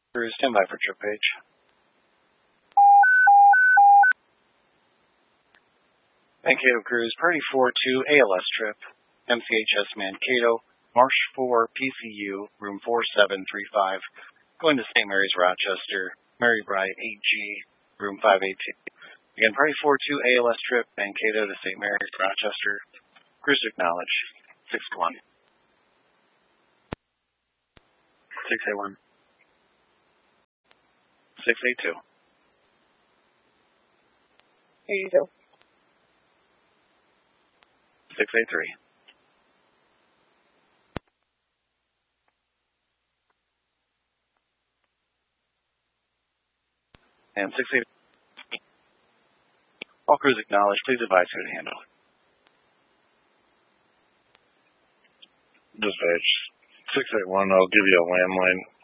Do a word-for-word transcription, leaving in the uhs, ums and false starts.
Crews, stand by for trip page. Mankato Crews, Priority four two, A L S trip, M C H S Mankato, Marsh four, P C U, room four seven three five, going to Saint Mary's, Rochester, Mary Bride eight G, room five eighteen. Again, Priority four two, A L S trip, Mankato to Saint Mary's, Rochester, Cruise acknowledge, six one. six eight one. six eight two. eighty-two. six eight three. And six eight. All crews acknowledged. Please advise who to handle. Dispatch six eight one, I'll give you a landline.